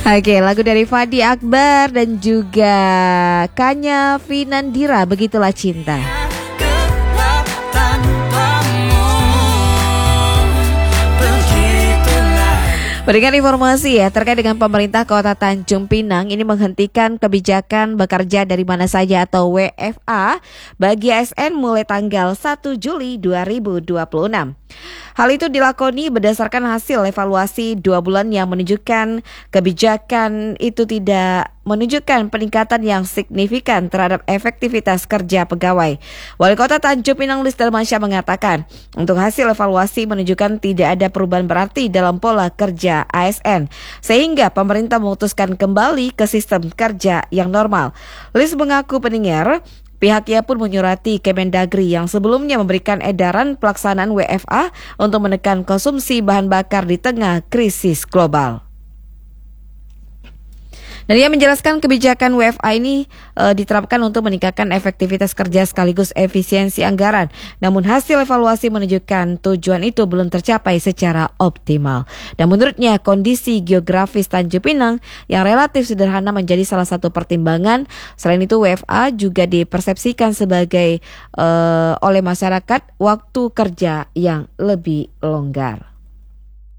Oke, lagu dari Fadi Akbar dan juga Kanya Vinandira, Begitulah Cinta. Berikan informasi ya terkait dengan pemerintah Kota Tanjung Pinang ini menghentikan kebijakan bekerja dari mana saja atau WFA bagi ASN mulai tanggal 1 Juli 2026. Hal itu dilakoni berdasarkan hasil evaluasi 2 bulan yang menunjukkan kebijakan itu tidak menunjukkan peningkatan yang signifikan terhadap efektivitas kerja pegawai. Wali Kota Tanjung Pinang Lis Dalmansyah mengatakan, untuk hasil evaluasi menunjukkan tidak ada perubahan berarti dalam pola kerja ASN, sehingga pemerintah memutuskan kembali ke sistem kerja yang normal. Lis mengaku pendengar, pihaknya pun menyurati Kemendagri yang sebelumnya memberikan edaran pelaksanaan WFA untuk menekan konsumsi bahan bakar di tengah krisis global. Dan ia menjelaskan kebijakan WFA ini diterapkan untuk meningkatkan efektivitas kerja sekaligus efisiensi anggaran. Namun hasil evaluasi menunjukkan tujuan itu belum tercapai secara optimal. Dan menurutnya kondisi geografis Tanjung Pinang yang relatif sederhana menjadi salah satu pertimbangan. Selain itu WFA juga dipersepsikan sebagai oleh masyarakat waktu kerja yang lebih longgar.